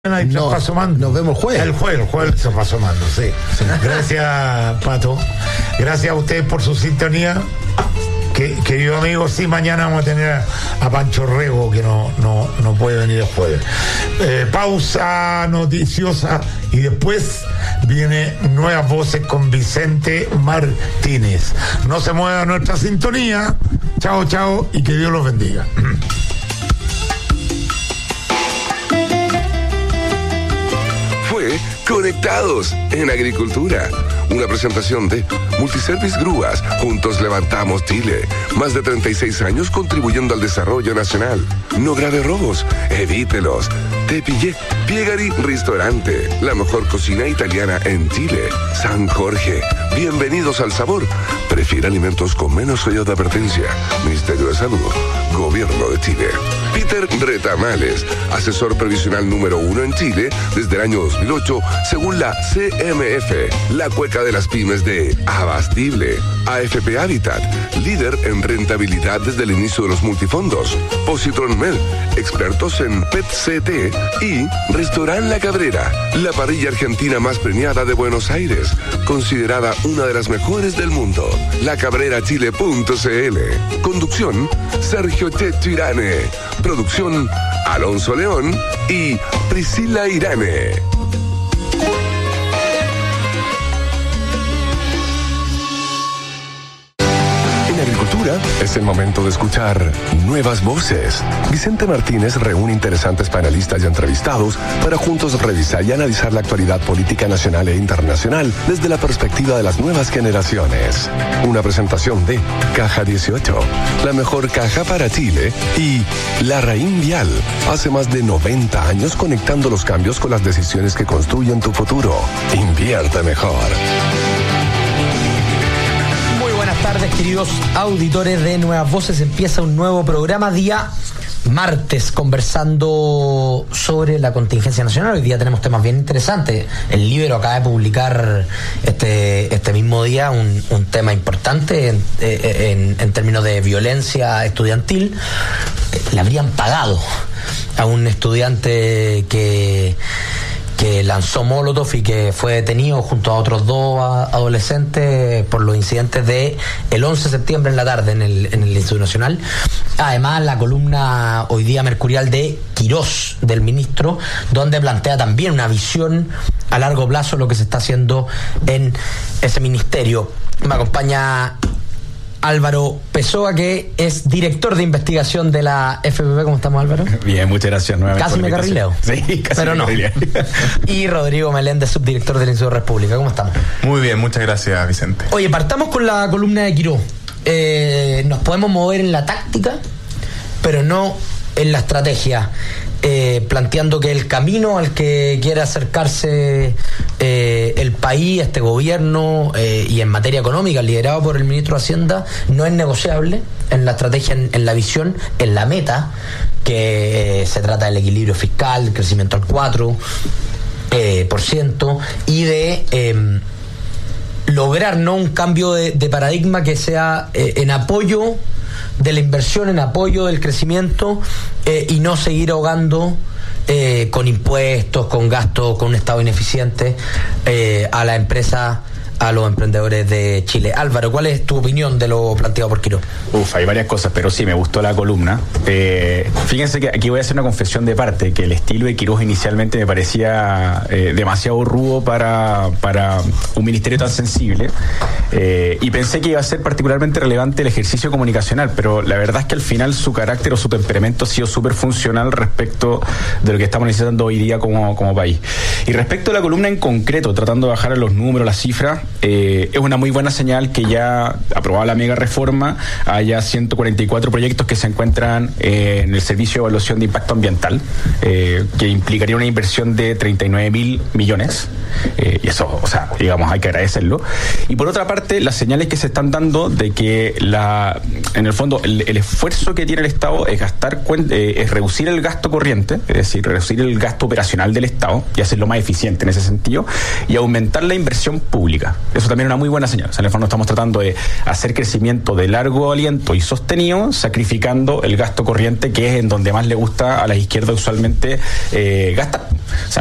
Nos vemos el jueves se pasó mando, sí. Gracias, Pato. Gracias a ustedes por su sintonía. Querido amigo, sí, mañana vamos a tener a Pancho Rego, que no puede venir el jueves. Pausa noticiosa y después viene Nuevas Voces con Vicente Martínez. No se mueva nuestra sintonía. Chao, chao, y que Dios los bendiga. Conectados en Agricultura. Una presentación de Multiservice Grúas. Juntos levantamos Chile. Más de 36 años contribuyendo al desarrollo nacional. No grave robos, evítelos. Te pillé. Piegari Ristorante. La mejor cocina italiana en Chile. San Jorge. Bienvenidos al sabor. Prefiere alimentos con menos sello de advertencia. Ministerio de Salud. Gobierno de Chile. Peter Retamales, asesor previsional número 1 en Chile desde el año 2008, según la CMF, la cueca de las pymes de Abastible. AFP Habitat, líder en rentabilidad desde el inicio de los multifondos. Positron Med, expertos en PET-CT. Y Restaurant La Cabrera, la parrilla argentina más premiada de Buenos Aires, considerada una de las mejores del mundo. lacabrerachile.cl. Conducción, Sergio Checho Irane. Producción, Alonso León y Priscila Irane. En Agricultura es el momento de escuchar Nuevas Voces. Vicente Martínez reúne interesantes panelistas y entrevistados para juntos revisar y analizar la actualidad política nacional e internacional desde la perspectiva de las nuevas generaciones. Una presentación de Caja 18, la mejor caja para Chile, y Larraín Vial, hace más de 90 años conectando los cambios con las decisiones que construyen tu futuro. Invierte mejor. Buenas tardes, queridos auditores de Nuevas Voces. Empieza un nuevo programa día martes, conversando sobre la contingencia nacional. Hoy día tenemos temas bien interesantes. El Libero acaba de publicar este mismo día un tema importante en términos de violencia estudiantil. Le habrían pagado a un estudiante que lanzó molotov y que fue detenido junto a otros dos adolescentes por los incidentes de el 11 de septiembre en la tarde en el Instituto Nacional. Además, la columna hoy día mercurial de Quirós, del ministro, donde plantea también una visión a largo plazo de lo que se está haciendo en ese ministerio. Me acompaña Álvaro Pessoa, que es director de investigación de la FPP. ¿Cómo estamos, Álvaro? Bien, muchas gracias nuevamente. Casi me carrileo. Sí, casi pero me carrileo. Y Rodrigo Meléndez, subdirector del Instituto República. ¿Cómo estamos? Muy bien, muchas gracias, Vicente. Oye, partamos con la columna de Quirós. Nos podemos mover en la táctica, pero no en la estrategia. Planteando que el camino al que quiere acercarse el país, este gobierno, y en materia económica, liderado por el ministro de Hacienda, no es negociable en la estrategia, en la visión, en la meta, que se trata del equilibrio fiscal, el crecimiento al 4%, y de lograr no un cambio de paradigma que sea en apoyo de la inversión, en apoyo del crecimiento, y no seguir ahogando con impuestos, con gastos, con un Estado ineficiente a la empresa, a los emprendedores de Chile. Álvaro, ¿cuál es tu opinión de lo planteado por Quirós? Hay varias cosas, pero sí, me gustó la columna. Fíjense que aquí voy a hacer una confesión de parte, que el estilo de Quirós inicialmente me parecía demasiado rudo para un ministerio tan sensible, y pensé que iba a ser particularmente relevante el ejercicio comunicacional, pero la verdad es que al final su carácter o su temperamento ha sido súper funcional respecto de lo que estamos necesitando hoy día como país. Y respecto a la columna en concreto, tratando de bajar a los números, las cifras, es una muy buena señal que ya aprobada la mega reforma haya 144 proyectos que se encuentran en el Servicio de Evaluación de Impacto Ambiental, que implicaría una inversión de 39.000 millones, y eso, digamos, hay que agradecerlo. Y por otra parte, las señales que se están dando de que en el fondo, el esfuerzo que tiene el Estado es es reducir el gasto corriente, es decir, reducir el gasto operacional del Estado y hacerlo más eficiente en ese sentido, y aumentar la inversión pública. Eso también es una muy buena señal. O sea, en el fondo estamos tratando de hacer crecimiento de largo aliento y sostenido, sacrificando el gasto corriente, que es en donde más le gusta a la izquierda usualmente gastar. O sea,